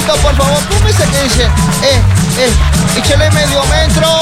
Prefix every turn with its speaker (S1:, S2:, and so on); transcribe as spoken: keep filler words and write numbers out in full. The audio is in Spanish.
S1: por favor, póngase que dice, eh, eh, échale medio metro.